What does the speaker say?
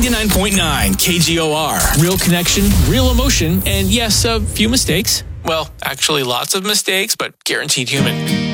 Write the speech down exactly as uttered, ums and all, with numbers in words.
ninety-nine point nine K G O R. Real connection, real emotion, and yes, a few mistakes. Well, actually lots of mistakes, but guaranteed human.